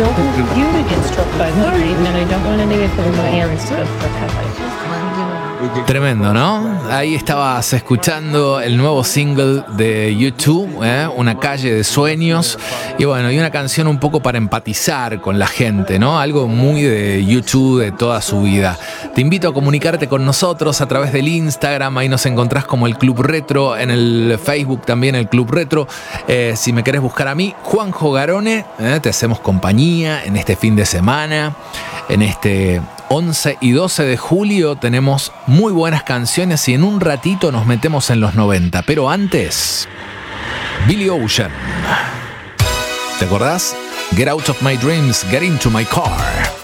don't want you to get struck by lightning, and I don't want any of my parents to get struck by lightning. Tremendo, ¿no? Ahí estabas escuchando el nuevo single de U2, Una calle de sueños. Y bueno, y una canción un poco para empatizar con la gente, ¿no? Algo muy de U2 de toda su vida. Te invito a comunicarte con nosotros a través del Instagram. Ahí nos encontrás como el Club Retro. En el Facebook también el Club Retro. Si me querés buscar a mí, Juanjo Garone, te hacemos compañía en este fin de semana. En este 11 y 12 de julio tenemos muy buenas canciones y en un ratito nos metemos en los 90. Pero antes, Billy Ocean. ¿Te acordás? Get out of my dreams, get into my car.